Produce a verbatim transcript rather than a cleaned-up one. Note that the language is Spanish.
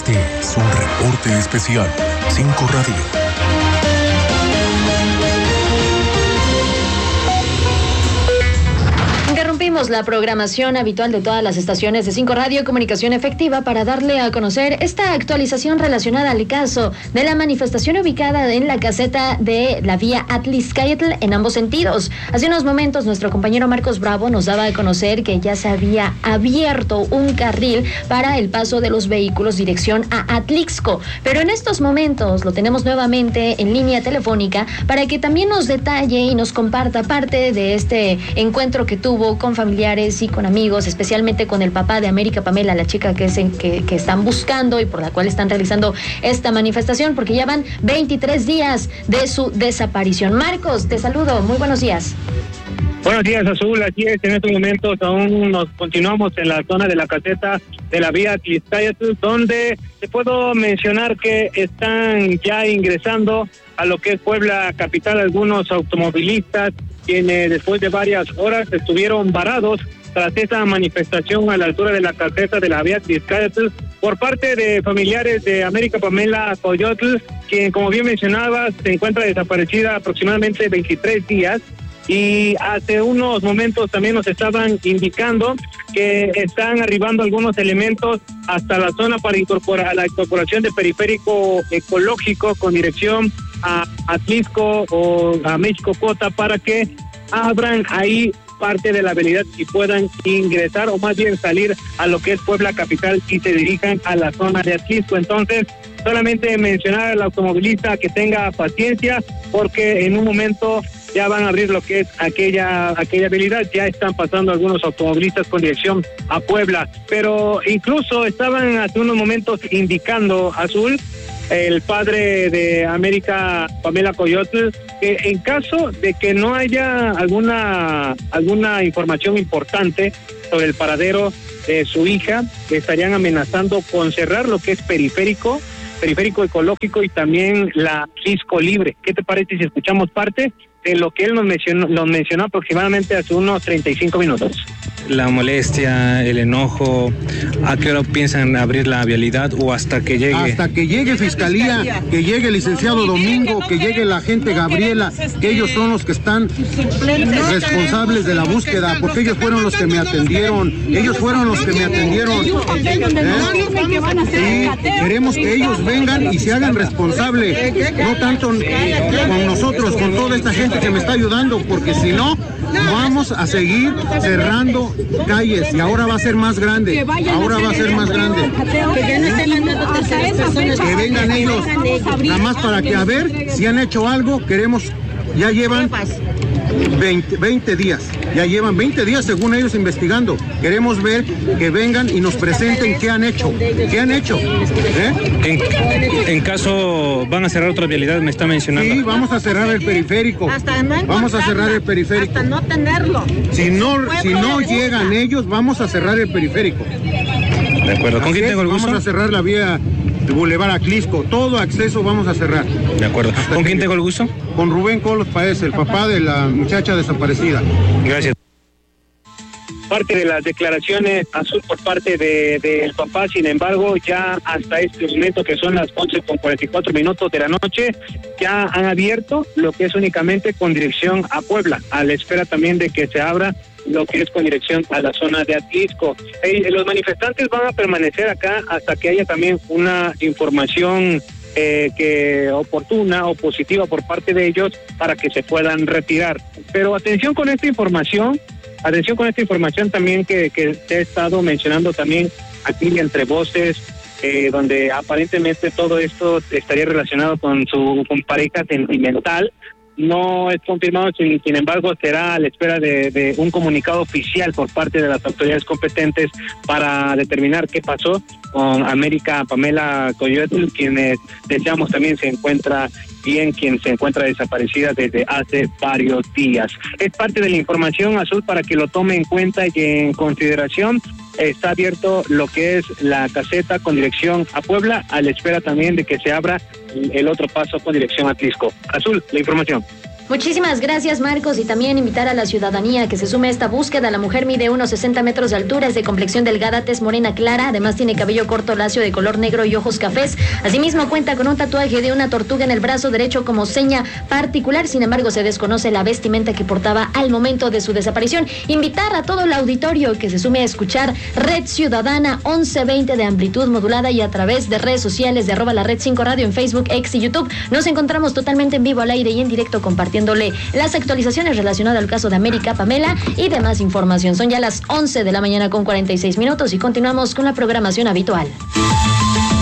Este es un reporte especial. cinco Radio. Interrumpimos la programación habitual de todas las estaciones de cinco Radio Comunicación Efectiva para darle a conocer esta actualización relacionada al caso de la manifestación ubicada en la caseta de la vía Atlixcáyotl en ambos sentidos. Hace unos momentos nuestro compañero Marcos Bravo nos daba a conocer que ya se había abierto un carril para el paso de los vehículos dirección a Atlixco, pero en estos momentos lo tenemos nuevamente en línea telefónica para que también nos detalle y nos comparta parte de este encuentro que tuvo con familiares y con amigos, especialmente con el papá de América Pamela, la chica que, es en, que, que están buscando y por la cual están realizando esta manifestación, porque ya van veintitrés días de su desaparición. Marcos, te saludo, muy buenos días. Buenos días, Azul, así es, en estos momentos aún nos continuamos en la zona de la caseta de la vía Atlixcáyotl, donde te puedo mencionar que están ya ingresando a lo que es Puebla capital algunos automovilistas, quienes después de varias horas estuvieron varados tras esa manifestación a la altura de la caseta de la vía Atlixcáyotl por parte de familiares de América Pamela Coyotl, quien, como bien mencionabas, se encuentra desaparecida aproximadamente veintitrés días. Y hace unos momentos también nos estaban indicando que están arribando algunos elementos hasta la zona para incorporar a la incorporación de periférico ecológico con dirección a Atlixco o a México Cota para que abran ahí parte de la vialidad y puedan ingresar o más bien salir a lo que es Puebla capital y se dirijan a la zona de Atlixco. Entonces, solamente mencionar al automovilista que tenga paciencia porque en un momento ya van a abrir lo que es aquella aquella habilidad, ya están pasando algunos automovilistas con dirección a Puebla, pero incluso estaban hace unos momentos indicando, Azul, el padre de América Pamela Coyotl, que en caso de que no haya alguna alguna información importante sobre el paradero de su hija, que estarían amenazando con cerrar lo que es periférico, periférico ecológico y también la Atlixco Libre. ¿Qué te parece si escuchamos parte de lo que él nos mencionó, nos mencionó aproximadamente hace unos treinta y cinco minutos? La molestia, el enojo, ¿a qué hora piensan abrir la vialidad o hasta que llegue? Hasta que llegue Fiscalía, que llegue el licenciado Domingo, que llegue la agente Gabriela, que ellos son los que están responsables de la búsqueda, porque ellos fueron los que me atendieron, ellos fueron los que me atendieron. ¿Eh? Sí, queremos que ellos vengan y se hagan responsables, no tanto con nosotros, con toda esta gente que me está ayudando, porque si no, vamos a seguir cerrando calles y ahora va a ser más grande, ahora va a ser más grande. Que vengan ellos, nada más para que a ver si han hecho algo. Queremos, ya llevan veinte, veinte días, ya llevan veinte días según ellos investigando. Queremos ver que vengan y nos presenten qué han hecho, qué han hecho. ¿Eh? En, en caso van a cerrar otra vialidad, me está mencionando. Sí, vamos a cerrar el periférico. Vamos a cerrar el periférico. Hasta no tenerlo. Si no, si no llegan ellos, vamos a cerrar el periférico. De acuerdo. ¿Con quién tengo el gusto? Vamos a cerrar la vía de Boulevard Atlixco, todo acceso vamos a cerrar. De acuerdo. ¿Con quién tengo el gusto? Con Rubén Colos Paez, el papá de la muchacha desaparecida. Gracias. Parte de las declaraciones, Azul, por parte de del papá, sin embargo, ya hasta este momento, que son las once con cuarenta y cuatro minutos de la noche, ya han abierto lo que es únicamente con dirección a Puebla, a la espera también de que se abra lo que es con dirección a la zona de Atlixco. Eh, los manifestantes van a permanecer acá hasta que haya también una información eh, que oportuna o positiva por parte de ellos para que se puedan retirar. Pero atención con esta información, atención con esta información también que, que te he estado mencionando también aquí entre voces, eh, donde aparentemente todo esto estaría relacionado con su con pareja sentimental. No es confirmado, sin, sin embargo, será a la espera de, de un comunicado oficial por parte de las autoridades competentes para determinar qué pasó con América Pamela Coyotl, quien deseamos también se encuentra bien, quien se encuentra desaparecida desde hace varios días. Es parte de la información, Azul, para que lo tome en cuenta y en consideración. Está abierto lo que es la caseta con dirección a Puebla, a la espera también de que se abra el otro paso con dirección a Atlixco. Azul, la información. Muchísimas gracias, Marcos, y también invitar a la ciudadanía que se sume a esta búsqueda. La mujer mide unos sesenta metros de altura, es de complexión delgada, tez morena clara, además tiene cabello corto lacio de color negro y ojos cafés. Asimismo cuenta con un tatuaje de una tortuga en el brazo derecho como seña particular, sin embargo se desconoce la vestimenta que portaba al momento de su desaparición. Invitar a todo el auditorio que se sume a escuchar Red Ciudadana once veinte de amplitud modulada y a través de redes sociales de arroba la red cinco radio en Facebook, X y YouTube. Nos encontramos totalmente en vivo, al aire y en directo compartiéndole las actualizaciones relacionadas al caso de América Pamela y demás información. Son ya las once de la mañana con cuarenta y seis minutos y continuamos con la programación habitual.